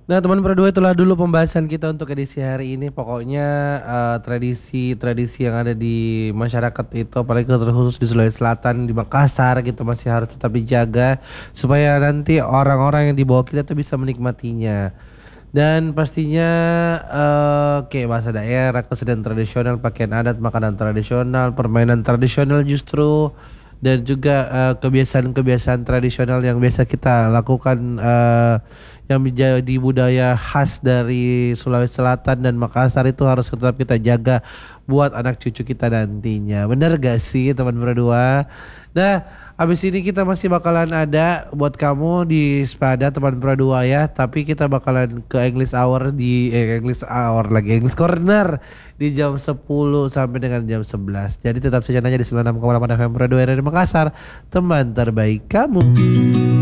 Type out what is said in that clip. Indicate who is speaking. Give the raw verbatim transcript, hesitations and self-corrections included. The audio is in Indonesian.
Speaker 1: Nah teman berdua, itulah dulu pembahasan kita untuk edisi hari ini. Pokoknya eh, tradisi-tradisi yang ada di masyarakat itu, apalagi terkhusus di Sulawesi Selatan, di Makassar gitu, masih harus tetap dijaga supaya nanti orang-orang yang di bawah kita tuh bisa menikmatinya. Dan pastinya eh kayak bahasa daerah, kesenian tradisional, pakaian adat, makanan tradisional, permainan tradisional justru, dan juga eh, kebiasaan-kebiasaan tradisional yang biasa kita lakukan, eh, yang menjadi budaya khas dari Sulawesi Selatan dan Makassar, itu harus tetap kita jaga buat anak cucu kita nantinya. Bener gak sih teman berdua? Nah, abis ini kita masih bakalan ada buat kamu di Spada teman berdua ya, tapi kita bakalan ke English Hour di eh, English Hour lagi, English Corner di jam sepuluh sampai dengan jam sebelas. Jadi tetap saja nanya di sembilan puluh enam koma delapan F M Berdua dari Makassar, teman terbaik kamu.